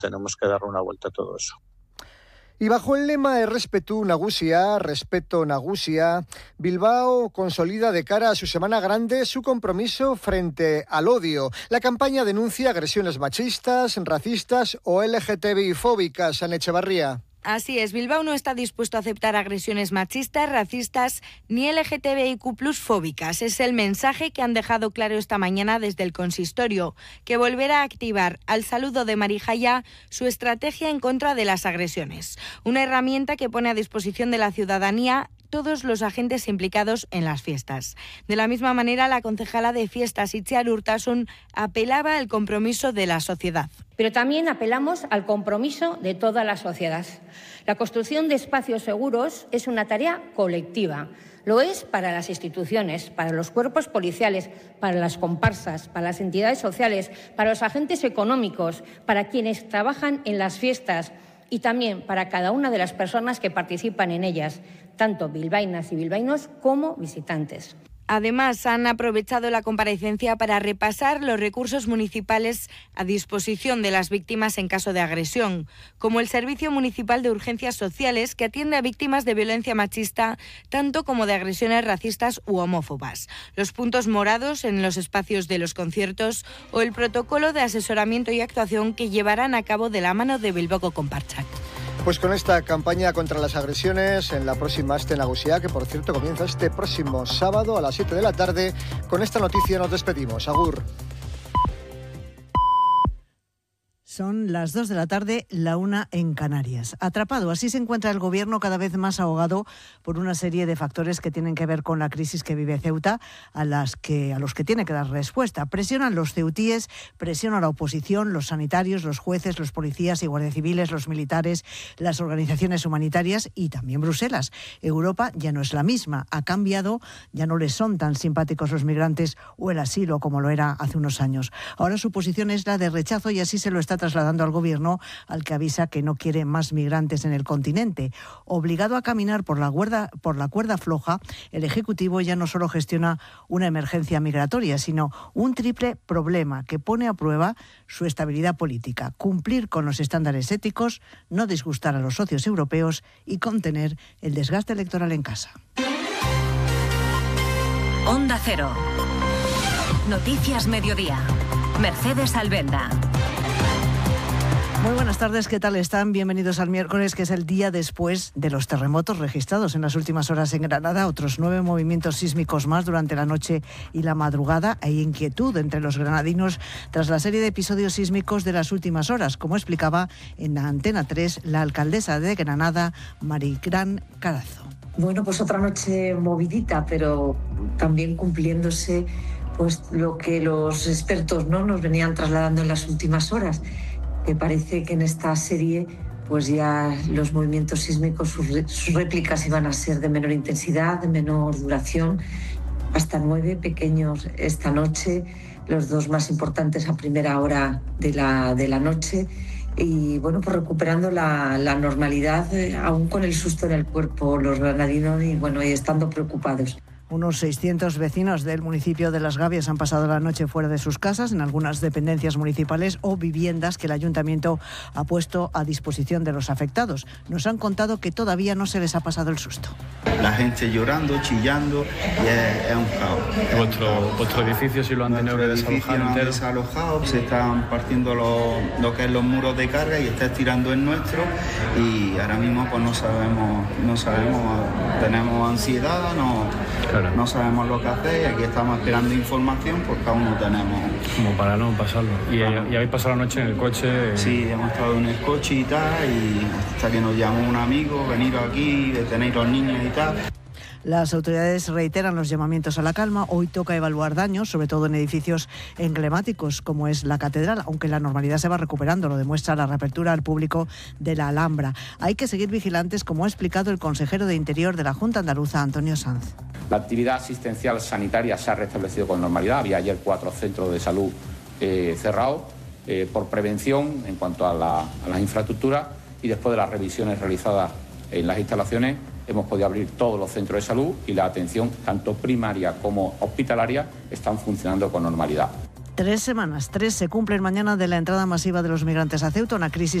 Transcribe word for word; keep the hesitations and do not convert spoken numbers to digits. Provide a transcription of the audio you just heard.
tenemos que darle una vuelta a todo eso. Y bajo el lema Errespetu Nagusia, Respeto Nagusia, Bilbao consolida de cara a su Semana Grande su compromiso frente al odio. La campaña denuncia agresiones machistas, racistas o L G T B I-fóbicas. San Echevarría. Así es, Bilbao no está dispuesto a aceptar agresiones machistas, racistas ni L G T B I Q plus fóbicas. Es el mensaje que han dejado claro esta mañana desde el consistorio, que volverá a activar al saludo de Marijaya su estrategia en contra de las agresiones. Una herramienta que pone a disposición de la ciudadanía todos los agentes implicados en las fiestas. De la misma manera, la concejala de Fiestas, Itziar Urtasun, apelaba al compromiso de la sociedad. Pero también apelamos al compromiso de toda la sociedad. La construcción de espacios seguros es una tarea colectiva. Lo es para las instituciones, para los cuerpos policiales, para las comparsas, para las entidades sociales, para los agentes económicos, para quienes trabajan en las fiestas y también para cada una de las personas que participan en ellas, tanto bilbaínas y bilbaínos como visitantes. Además, han aprovechado la comparecencia para repasar los recursos municipales a disposición de las víctimas en caso de agresión, como el Servicio Municipal de Urgencias Sociales, que atiende a víctimas de violencia machista, tanto como de agresiones racistas u homófobas, los puntos morados en los espacios de los conciertos o el protocolo de asesoramiento y actuación que llevarán a cabo de la mano de Bilboko Konpartsak. Pues con esta campaña contra las agresiones en la próxima Aste Nagusia, que por cierto comienza este próximo sábado a las siete de la tarde, con esta noticia nos despedimos. Agur. Son las dos de la tarde, la una en Canarias. Atrapado, así se encuentra el gobierno cada vez más ahogado por una serie de factores que tienen que ver con la crisis que vive Ceuta, a las que a los que tiene que dar respuesta. Presionan los ceutíes, presiona la oposición, los sanitarios, los jueces, los policías y guardias civiles, los militares, las organizaciones humanitarias y también Bruselas. Europa ya no es la misma, ha cambiado, ya no les son tan simpáticos los migrantes o el asilo como lo era hace unos años. Ahora su posición es la de rechazo y así se lo está trasladando al gobierno, al que avisa que no quiere más migrantes en el continente. Obligado a caminar por la cuerda, por la cuerda floja, el Ejecutivo ya no solo gestiona una emergencia migratoria, sino un triple problema que pone a prueba su estabilidad política: cumplir con los estándares éticos, no disgustar a los socios europeos y contener el desgaste electoral en casa. Onda Cero. Noticias Mediodía. Mercedes Albenda. Muy buenas tardes, ¿qué tal están? Bienvenidos al miércoles, que es el día después de los terremotos registrados en las últimas horas en Granada. Otros nueve movimientos sísmicos más durante la noche y la madrugada. Hay inquietud entre los granadinos tras la serie de episodios sísmicos de las últimas horas, como explicaba en la Antena tres la alcaldesa de Granada, Marigrán Carazo. Bueno, pues otra noche movidita, pero también cumpliéndose pues lo que los expertos, ¿no?, nos venían trasladando en las últimas horas. Que parece que en esta serie pues ya los movimientos sísmicos, sus, sus réplicas iban a ser de menor intensidad, de menor duración, hasta nueve pequeños esta noche, los dos más importantes a primera hora de la, de la noche, y bueno, pues recuperando la, la normalidad, eh, aún con el susto en el cuerpo los granadinos y bueno, y estando preocupados. Unos seiscientos vecinos del municipio de Las Gavias han pasado la noche fuera de sus casas, en algunas dependencias municipales o viviendas que el ayuntamiento ha puesto a disposición de los afectados. Nos han contado que todavía no se les ha pasado el susto. La gente llorando, chillando, y es, es un caos. ¿Vuestro, vuestro edificio sí lo han tenido que desalojar entero? Desalojado, se están partiendo lo, lo que es los muros de carga y está estirando el nuestro, y ahora mismo pues no sabemos, no sabemos, tenemos ansiedad, no... Claro. No sabemos lo que hacer y aquí estamos esperando información porque aún no tenemos. Como para no pasarlo. ¿Y, y habéis pasado la noche en el coche? Sí, hemos estado en el coche y tal, y hasta que nos llamó un amigo, venir aquí, detener a los niños y tal. Las autoridades reiteran los llamamientos a la calma. Hoy toca evaluar daños, sobre todo en edificios emblemáticos como es la catedral, aunque la normalidad se va recuperando, lo demuestra la reapertura al público de la Alhambra. Hay que seguir vigilantes, como ha explicado el consejero de Interior de la Junta Andaluza, Antonio Sanz. La actividad asistencial sanitaria se ha restablecido con normalidad. Había ayer cuatro centros de salud eh, cerrados eh, por prevención en cuanto a, la, a las infraestructuras, y después de las revisiones realizadas en las instalaciones hemos podido abrir todos los centros de salud y la atención tanto primaria como hospitalaria están funcionando con normalidad. Tres semanas, tres se cumplen mañana de la entrada masiva de los migrantes a Ceuta, una crisis